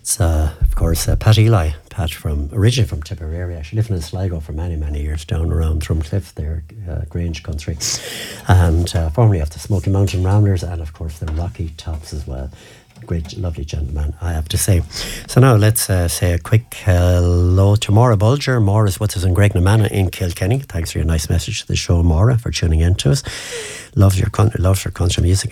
It's, of course, Pat Eli. Pat originally from Tipperary, actually living in Sligo for many, many years, down around Drumcliff there, Grange country. And formerly of the Smoky Mountain Ramblers, and of course the Rocky Tops as well. Great, lovely gentleman, I have to say. So now let's say a quick hello to Maura Bulger. Maura's with us in Graignamanagh in Kilkenny. Thanks for your nice message to the show, Maura, for tuning in to us. Loves her country music.